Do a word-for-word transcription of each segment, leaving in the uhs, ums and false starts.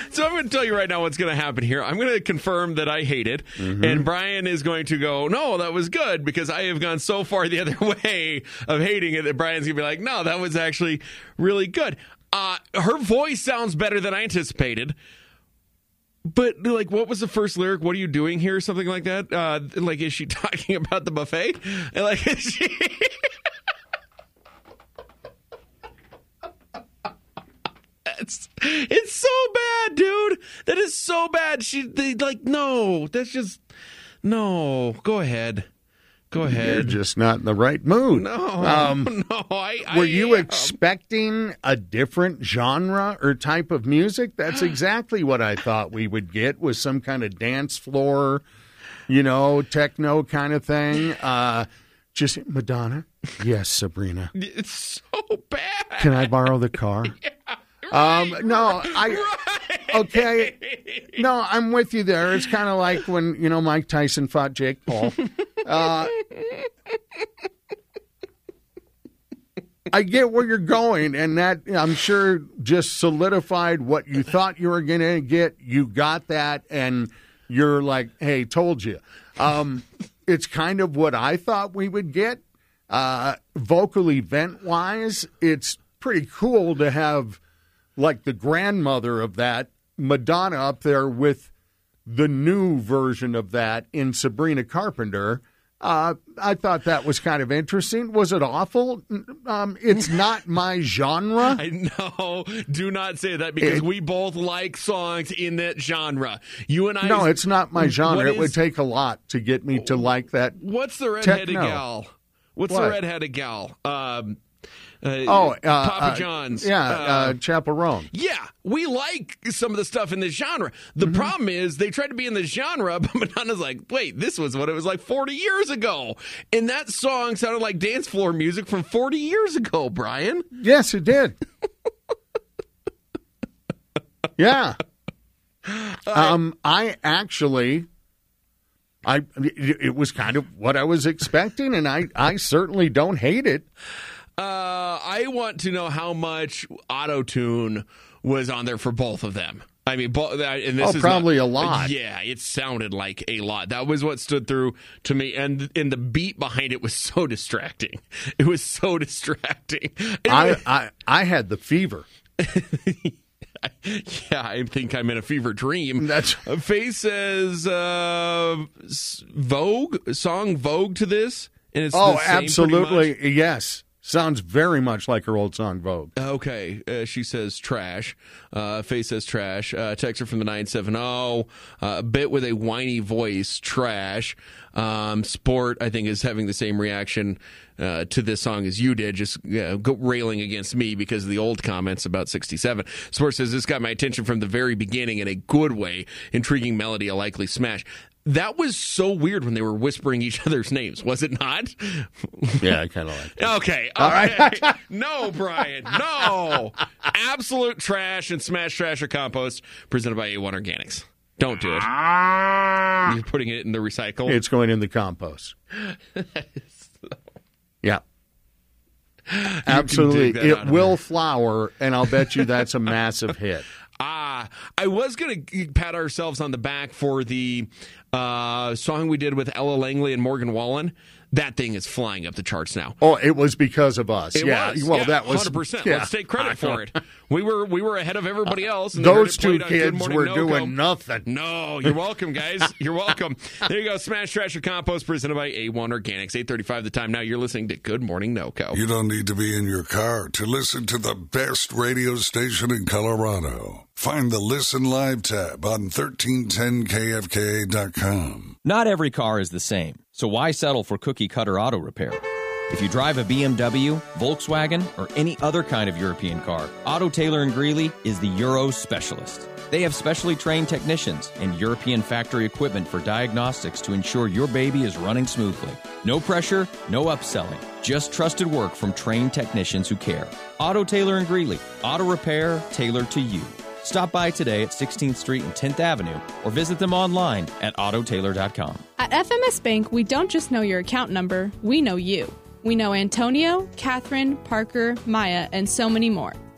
So I'm going to tell you right now what's going to happen here. I'm going to confirm that I hate it, mm-hmm. and Brian is going to go, no, that was good, because I have gone so far the other way of hating it that Brian's going to be like, no, that was actually really good. Uh, her voice sounds better than I anticipated. But, like, what was the first lyric? What are you doing here? Something like that? Uh, like, is she talking about the buffet? And, like, is she... it's, it's so bad, dude. That is so bad. She, they, like, no. That's just... No. Go ahead. Go ahead. You're just not in the right mood. No, um, no. I, I were you am. expecting a different genre or type of music? That's exactly what I thought we would get, was some kind of dance floor, you know, techno kind of thing. Uh, just Madonna. Yes, Sabrina. It's so bad. Can I borrow the car? Yeah, right, um, no, right, I. Right. Okay. No, I'm with you there. It's kind of like when, you know, Mike Tyson fought Jake Paul. Uh, I get where you're going, and that, I'm sure, just solidified what you thought you were going to get. You got that, and you're like, hey, told you. Um, it's kind of what I thought we would get. Uh, vocal event-wise, it's pretty cool to have, like, the grandmother of that, Madonna, up there with the new version of that in Sabrina Carpenter. Uh, I thought that was kind of interesting. Was it awful? Um, it's not my genre. I know. Do not say that, because it, we both like songs in that genre. You and I. No, it's not my genre. Is, it would take a lot to get me to like that. What's the redheaded techno. gal? What's what? the redheaded gal? Um, Uh, oh, uh, Papa John's. Uh, yeah, uh, uh, Chapel Roan. Yeah, we like some of the stuff in this genre. The mm-hmm. problem is they tried to be in this genre, but Madonna's like, wait, this was what it was like forty years ago. And that song sounded like dance floor music from forty years ago, Brian. Yes, it did. Yeah. Um, I actually... I it was kind of what I was expecting, and I, I certainly don't hate it. Uh, I want to know how much auto-tune was on there for both of them. I mean, bo- and this oh, is probably not, a lot. Yeah, it sounded like a lot. That was what stood through to me, and and the beat behind it was so distracting. It was so distracting. I, I I had the fever. Yeah, I think I'm in a fever dream. That's Faye says uh, Vogue song Vogue to this, and it's oh, the same absolutely yes. Sounds very much like her old song Vogue. Okay, uh, she says trash. Uh, Faye says trash. Uh, texter from the nine seven zero, uh, a bit with a whiny voice, trash. Um, Sport, I think, is having the same reaction uh, to this song as you did, just uh, go railing against me because of the old comments about sixty-seven. Sport says, this got my attention from the very beginning in a good way. Intriguing melody, a likely smash. That was so weird when they were whispering each other's names, was it not? Yeah, I kind of like it. Okay. All right. No, Brian. No. Absolute trash and smash trash or compost presented by A one Organics. Don't do it. You're putting it in the recycle. It's going in the compost. so... Yeah. Absolutely. It will flower, and I'll bet you that's a massive hit. Ah, I was going to pat ourselves on the back for the uh, song we did with Ella Langley and Morgan Wallen. That thing is flying up the charts now. Oh, it was because of us. It yeah. was. Well, yeah, that was one hundred percent. Yeah. Let's take credit for it. We were we were ahead of everybody else. And Those two kids were No-Co. doing nothing. No, you're welcome, guys. You're welcome. There you go. Smash, Trash, or Compost presented by A one Organics. eight thirty-five the time now. You're listening to Good Morning No-Co. You don't need to be in your car to listen to the best radio station in Colorado. Find the Listen Live tab on thirteen ten K F K A dot com. Not every car is the same, so why settle for cookie-cutter auto repair? If you drive a B M W, Volkswagen, or any other kind of European car, Auto Taylor and Greeley is the Euro specialist. They have specially trained technicians and European factory equipment for diagnostics to ensure your baby is running smoothly. No pressure, no upselling, just trusted work from trained technicians who care. Auto Taylor and Greeley, auto repair tailored to you. Stop by today at sixteenth Street and tenth Avenue or visit them online at auto taylor dot com. At F M S Bank, we don't just know your account number, we know you. We know Antonio, Catherine, Parker, Maya, and so many more.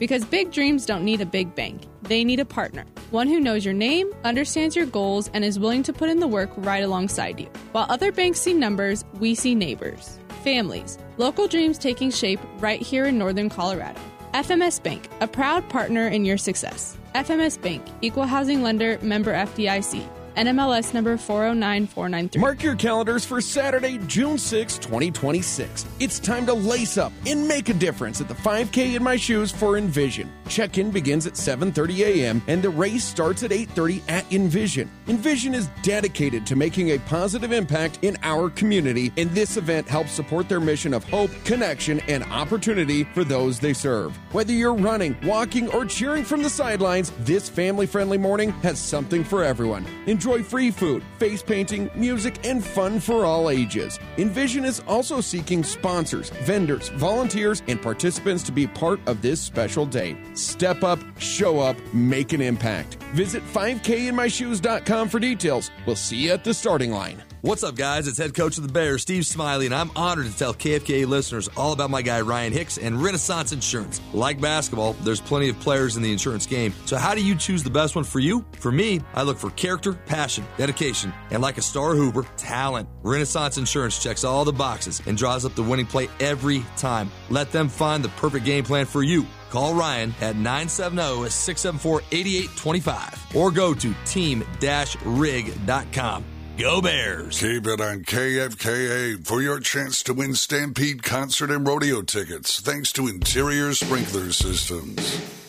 Because big dreams don't need a big bank. They need a partner. One who knows your name, understands your goals, and is willing to put in the work right alongside you. While other banks see numbers, we see neighbors. Families. Local dreams taking shape right here in Northern Colorado. F M S Bank, a proud partner in your success. F M S Bank, Equal Housing Lender, member F D I C. N M L S number four oh nine four nine three. Mark your calendars for Saturday, June sixth, twenty twenty-six. It's time to lace up and make a difference at the five K in My Shoes for Envision. Check-in begins at seven thirty a.m. and the race starts at eight thirty at Envision. Envision is dedicated to making a positive impact in our community, and this event helps support their mission of hope, connection, and opportunity for those they serve. Whether you're running, walking, or cheering from the sidelines, this family-friendly morning has something for everyone. Enjoy free food, face painting, music, and fun for all ages. Envision is also seeking sponsors, vendors, volunteers, and participants to be part of this special day. Step up, show up, make an impact. Visit five K in my shoes dot com for details. We'll see you at the starting line. What's up, guys? It's head coach of the Bears, Steve Smiley, and I'm honored to tell K F K A listeners all about my guy, Ryan Hicks, and Renaissance Insurance. Like basketball, there's plenty of players in the insurance game. So how do you choose the best one for you? For me, I look for character, passion, dedication, and like a star hooper, talent. Renaissance Insurance checks all the boxes and draws up the winning play every time. Let them find the perfect game plan for you. Call Ryan at nine seven zero, six seven four, eight eight two five or go to team dash rig dot com. Go Bears! Keep it on K F K A for your chance to win Stampede concert and rodeo tickets thanks to Interior Sprinkler Systems.